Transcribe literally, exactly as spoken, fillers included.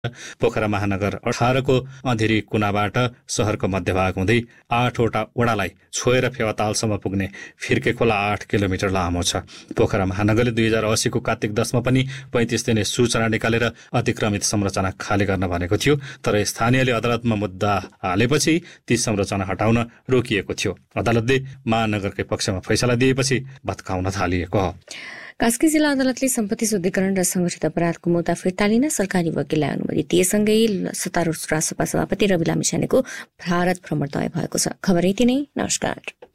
पोखरा महानगर अठारको अँधेरी कुनाबाट सहरको मध्यभाग हुँदै आठवटा वडालाई छोएर फेवातालसम्म पुग्ने फिर्के खोला आठ किलोमिटर लामो छ। पोखरा महानगरले दुई हजार असीको कार्तिक दसमा पनि पैँतिस दिने सूचना निकालेर अतिक्रमित संरचना खाली गर्न भनेको थियो, तर स्थानीयले अदालतमा मुद्दा हालेपछि ती संरचना हटाउन रोकिएको थियो। अदालतले महानगरकै पक्षमा फैसला दिएपछि भत्काउन थालिएको हो। कास्की जिल्ला अदालतले सम्पत्ति शुद्धिकरण र संगठित अपराधको मुद्दा फिर्ता लिन सरकारी वकिललाई अनुमति दिएसँगै सत्तारूढ रासपा सभापति रवि लामिछानेको भारत भ्रमण तय भएको छ। खबर यति नै। नमस्कार।